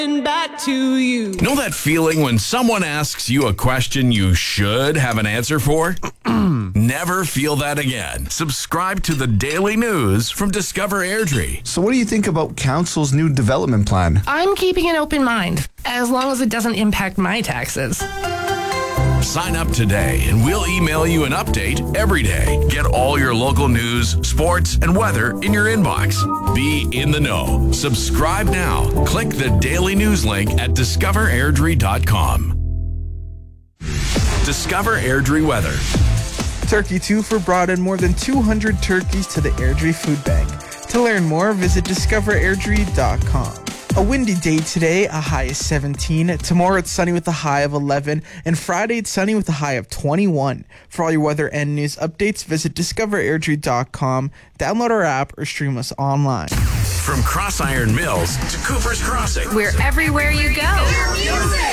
back to you. Know that feeling when someone asks you a question you should have an answer for? Never feel that again. Subscribe to the daily news from Discover Airdrie. So what do you think about Council's new development plan? I'm keeping an open mind, as long as it doesn't impact my taxes. Sign up today and we'll email you an update every day. Get all your local news, sports, and weather in your inbox. Be in the know. Subscribe now. Click the daily news link at discoverairdrie.com. Discover Airdrie weather. Turkey 2 for brought in more than 200 turkeys to the Airdrie Food Bank. To learn more, visit discoverairdrie.com. A windy day today, a high of 17. Tomorrow it's sunny with a high of 11. And Friday it's sunny with a high of 21. For all your weather and news updates, visit discoverairdrie.com, download our app, or stream us online. From Cross Iron Mills to Cooper's Crossing. We're everywhere you go.